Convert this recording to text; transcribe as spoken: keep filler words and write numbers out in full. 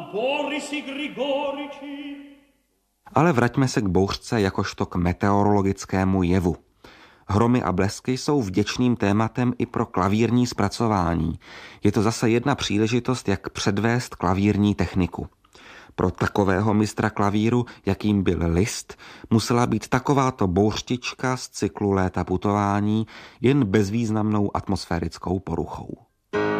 Borisi Grigorici. Ale vraťme se k bouřce jakožto k meteorologickému jevu. Hromy a blesky jsou vděčným tématem i pro klavírní zpracování. Je to zase jedna příležitost, jak předvést klavírní techniku. Pro takového mistra klavíru, jakým byl Liszt, musela být takováto bouřtička z cyklu Léta putování jen bezvýznamnou atmosférickou poruchou.